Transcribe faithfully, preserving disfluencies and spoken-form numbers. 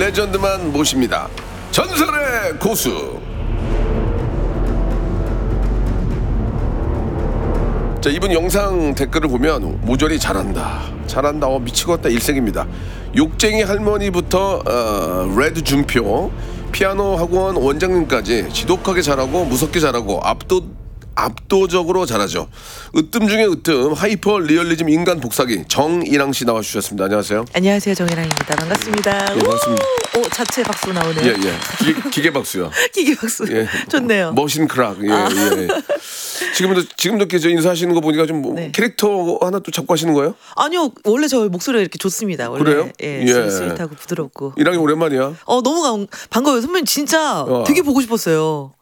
레전드만 모십니다. 전설의 고수. 자, 이분 영상 댓글을 보면 모조리 잘한다, 잘한다, 어, 미치겠다 일색입니다. 욕쟁이 할머니부터 어, 레드 준표, 피아노 학원 원장님까지 지독하게 잘하고 무섭게 잘하고 압도 압도적으로 잘하죠. 으뜸 중에 으뜸, 하이퍼 리얼리즘 인간 복사기 정일랑 씨 나와주셨습니다. 안녕하세요. 안녕하세요, 정일랑입니다. 반갑습니다. 예, 반갑습니다. 오, 자체 박수 나오네요. 예, 예. 기계, 기계 박수요. 기계 박수. 예. 좋네요. 머신 크락. 예, 아. 예. 지금도 지금도 이렇게 저 인사하시는 거 보니까 좀 뭐 네. 캐릭터 하나 또 잡고 하시는 거예요? 아니요, 원래 저 목소리가 이렇게 좋습니다. 원래. 그래요? 예, 예. 스윗하고 부드럽고. 일랑이 오랜만이야. 어, 너무 감- 반가워요. 선배님 진짜 어. 되게 보고 싶었어요.